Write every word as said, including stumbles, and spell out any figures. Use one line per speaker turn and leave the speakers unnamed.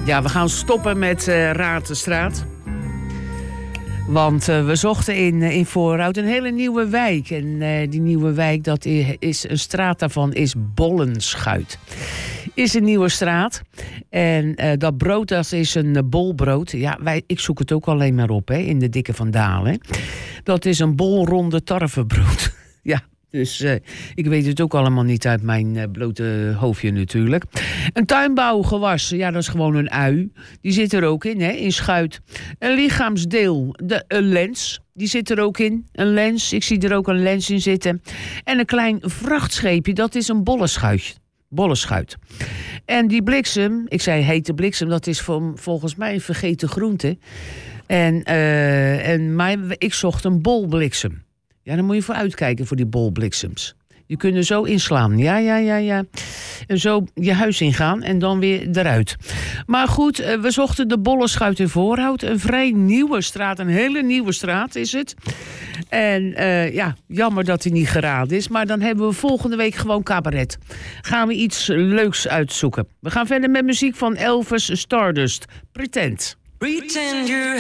Ja, we gaan stoppen met uh, Raad de Straat. Want uh, we zochten in, uh, in Voorhout een hele nieuwe wijk. En uh, die nieuwe wijk, dat is, is een straat daarvan is Bollenschuit. Is een nieuwe straat. En uh, dat brood, dat is een uh, bolbrood. Ja, wij, ik zoek het ook alleen maar op, hè, in de Dikke van Dalen. Dat is een bolronde tarwebrood. Ja. Dus uh, ik weet het ook allemaal niet uit mijn uh, blote hoofdje natuurlijk. Een tuinbouwgewas, ja, dat is gewoon een ui. Die zit er ook in, hè, in Schuit. Een lichaamsdeel, de, een lens, die zit er ook in. Een lens, ik zie er ook een lens in zitten. En een klein vrachtscheepje, dat is een bollenschuit. Bollenschuit. En die bliksem, ik zei hete bliksem, dat is vol, volgens mij een vergeten groente. En, uh, en mij, ik zocht een bolbliksem. Ja, dan moet je voor uitkijken voor die bolbliksems. Je kunt er zo inslaan. Ja, ja, ja, ja. En zo je huis ingaan en dan weer eruit. Maar goed, we zochten de Bollenschuit in Voorhout. Een vrij nieuwe straat. Een hele nieuwe straat is het. En uh, ja, jammer dat hij niet geraden is. Maar dan hebben we volgende week gewoon cabaret. Gaan we iets leuks uitzoeken. We gaan verder met muziek van Elvis Stardust. Pretend.
Pretend you're